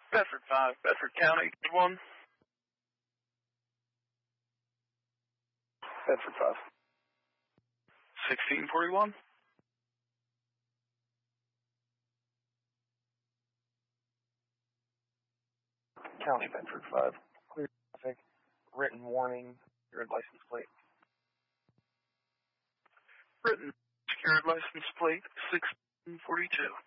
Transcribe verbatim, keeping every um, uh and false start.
Bedford five, Bedford County, one. Bedford five. sixteen forty-one. County Bedford five. Clear traffic. Written warning. Secured license plate. Written secured license plate sixteen forty-two.